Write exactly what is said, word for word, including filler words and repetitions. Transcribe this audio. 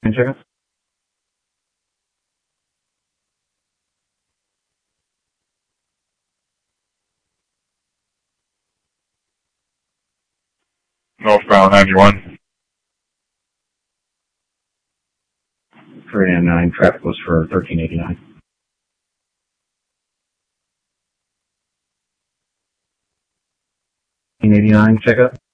Can you check it? Northbound ninety-one. For nine, traffic was for thirteen eighty-nine. thirteen eighty-nine, check up.